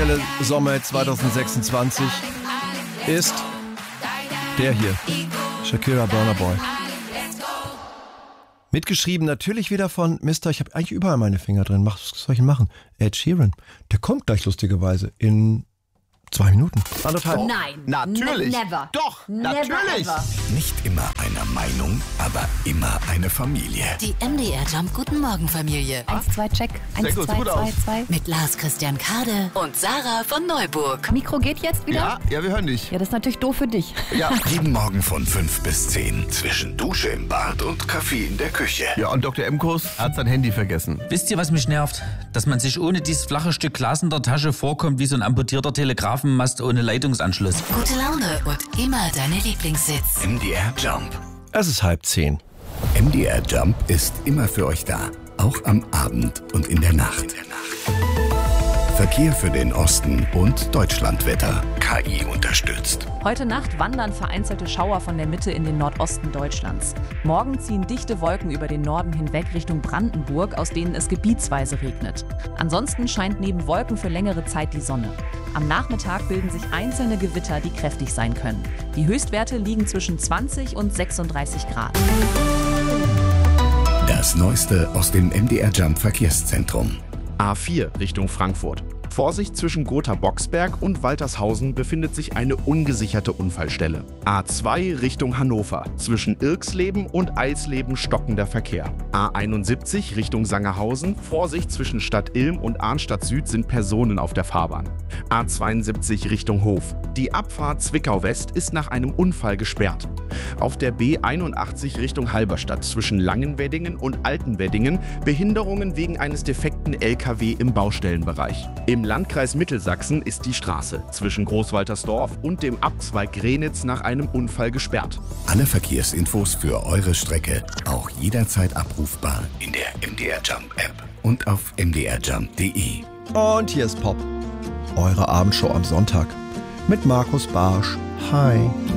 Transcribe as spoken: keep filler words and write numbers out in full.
aktuelle Sommer zwanzig sechsundzwanzig ist der hier, Shakira Burna Boy. Mitgeschrieben natürlich wieder von Mister, ich habe eigentlich überall meine Finger drin, was soll ich denn machen? Ed Sheeran, der kommt gleich lustigerweise in zwei Minuten. Anderthalb. Nein. Natürlich. Ne- never. Doch, Never natürlich. ever. Nicht immer einer Meinung, aber immer eine Familie. Die M D R Jump Guten Morgen Familie. Eins, zwei, check. Eins, Sehr gut, zwei, gut zwei, aus. zwei. Mit Lars Christian Kade und Sarah von Neuburg. Mikro geht jetzt wieder? Ja, ja, wir hören dich. Ja, das ist natürlich doof für dich. Ja. Jeden Morgen von fünf bis zehn. Zwischen Dusche im Bad und Kaffee in der Küche. Ja, und Doktor Emkus hat sein Handy vergessen. Wisst ihr, was mich nervt? Dass man sich ohne dieses flache Stück Glas in der Tasche vorkommt wie so ein amputierter Telegrafenmast ohne Leitungsanschluss. Gute Laune und immer deine Lieblingssitz. M D R Jump. Es ist halb zehn. M D R Jump ist immer für euch da. Auch am Abend und in der Nacht. Verkehr für den Osten und Deutschlandwetter. K I unterstützt. Heute Nacht wandern vereinzelte Schauer von der Mitte in den Nordosten Deutschlands. Morgen ziehen dichte Wolken über den Norden hinweg Richtung Brandenburg, aus denen es gebietsweise regnet. Ansonsten scheint neben Wolken für längere Zeit die Sonne. Am Nachmittag bilden sich einzelne Gewitter, die kräftig sein können. Die Höchstwerte liegen zwischen zwanzig und sechsunddreißig Grad. Das Neueste aus dem M D R Jump Verkehrszentrum. A vier Richtung Frankfurt. Vorsicht, zwischen Gotha-Boxberg und Waltershausen befindet sich eine ungesicherte Unfallstelle. A zwei Richtung Hannover. Zwischen Irksleben und Eisleben stockender Verkehr. A einundsiebzig Richtung Sangerhausen. Vorsicht, zwischen Stadt Ilm und Arnstadt Süd sind Personen auf der Fahrbahn. A zweiundsiebzig Richtung Hof. Die Abfahrt Zwickau West ist nach einem Unfall gesperrt. Auf der B einundachtzig Richtung Halberstadt zwischen Langenweddingen und Altenweddingen Behinderungen wegen eines defekten L K W im Baustellenbereich. Im Landkreis Mittelsachsen ist die Straße zwischen Großwaltersdorf und dem Abzweig Grenitz nach einem Unfall gesperrt. Alle Verkehrsinfos für eure Strecke auch jederzeit abrufbar in der M D R Jump App und auf m d r jump punkt d e. Und hier ist Pop. Eure Abendshow am Sonntag. Mit Markus Barsch. Hi.